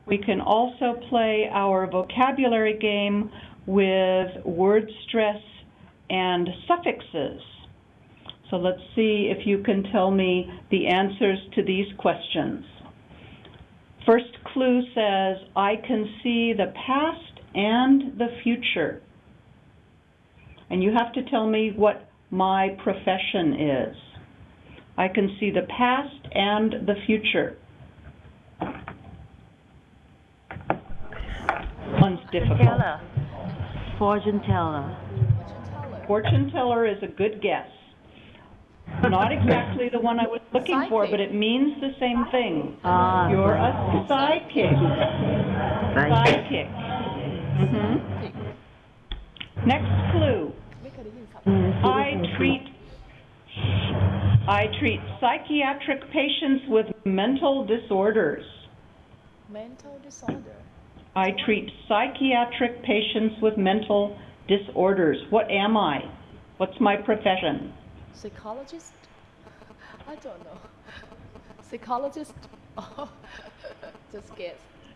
We can also play our vocabulary game with word stress and suffixes. So let's see if you can tell me the answers to these questions. First clue says, I can see the past and the future. And you have to tell me what my profession is. I can see the past and the future. One's difficult. Teller. Fortune teller. Fortune teller is a good guess. Not exactly the one I was looking for, but it means the same thing. You're a psychic. Psychic. Next clue. I treat psychiatric patients with mental disorders. Mental disorder. I treat psychiatric patients with mental disorders. What am I? What's my profession? Psychologist? I don't know. Psychologist? Oh, just guess.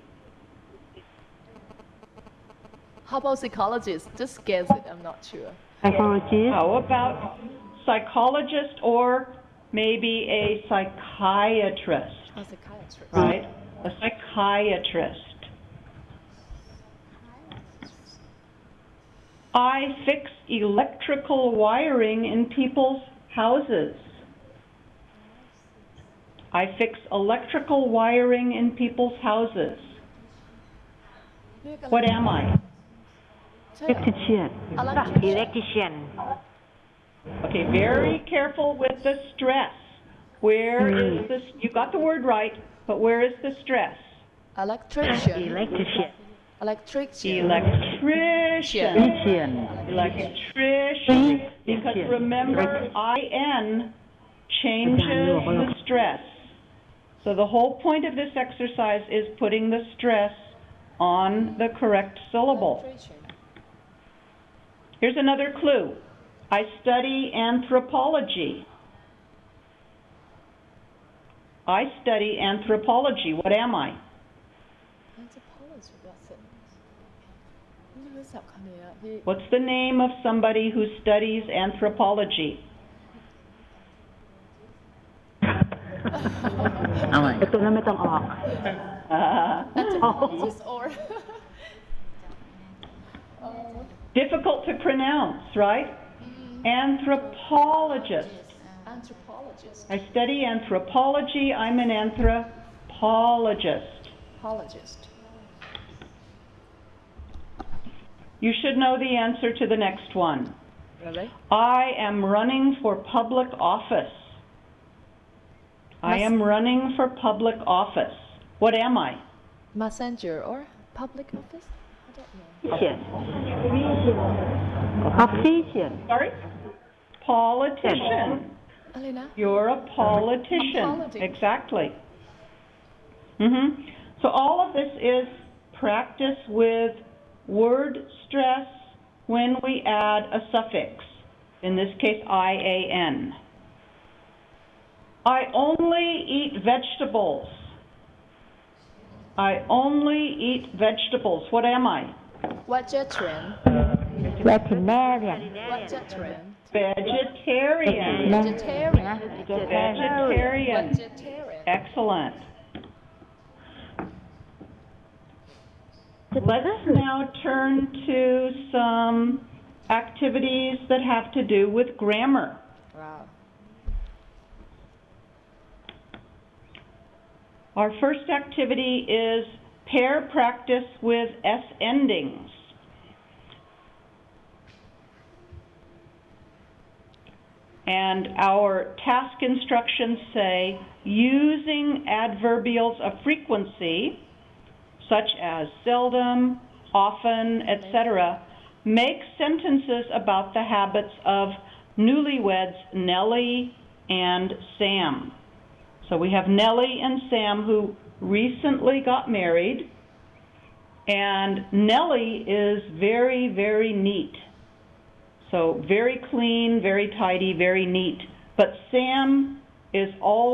How about psychologist? Just guess it, I'm not sure. Psychologist. How about psychologist or maybe a psychiatrist? A psychiatrist. Right? A psychiatrist. I fix electrical wiring in people's houses. I fix electrical wiring in people's houses. What am I? Electrician. Electrician. Okay, very careful with the stress. Where is this? You got the word right, but where is the stress? Electrician. Electrician. Electrician. Electrician. Electrician. Because remember, IN changes the stress. So the whole point of this exercise is putting the stress on the correct syllable. Here's another clue. I study anthropology. I study anthropology. What am I? What's the name of somebody who studies anthropology? Difficult to pronounce, right? Anthropologist. Anthropologist. I study anthropology. I'm an anthropologist. Apologist. You should know the answer to the next one. Really? I am running for public office. I am running for public office. What am I? Messenger or public office? I don't know. Politician. Sorry? Politician. Alina? You're a politician. Exactly. So all of this is practice with word stress when we add a suffix, in this case IAN. I only eat vegetables. I only eat vegetables. What am I? Vegetarian. Veterinarian. Vegetarian. Vegetarian. Vegetarian. So vegetarian. Vegetarian. Excellent. Let's now turn to some activities that have to do with grammar. Wow. Our first activity is pair practice with S endings. And our task instructions say, using adverbials of frequency, such as seldom, often, etc., make sentences about the habits of newlyweds Nellie and Sam. So we have Nellie and Sam who recently got married, and Nellie is very, very neat. So very clean, very tidy, very neat. But Sam is always